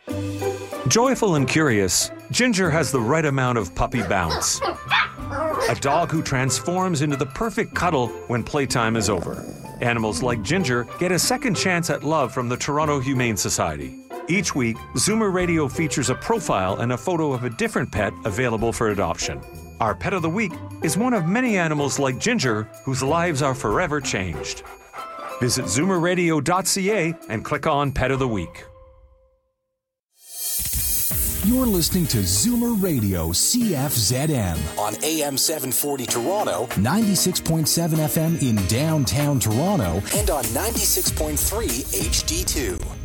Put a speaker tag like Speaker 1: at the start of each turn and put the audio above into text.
Speaker 1: Joyful and curious, Ginger has the right amount of puppy bounce. A dog who transforms into the perfect cuddle when playtime is over. Animals like Ginger get a second chance at love from the Toronto Humane Society. Each week, Zoomer Radio features a profile and a photo of a different pet available for adoption. Our Pet of the Week is one of many animals like Ginger whose lives are forever changed. Visit zoomerradio.ca and click on Pet of the Week.
Speaker 2: You're listening to Zoomer Radio CFZM on AM 740 Toronto, 96.7 FM in downtown Toronto, and on 96.3 HD2.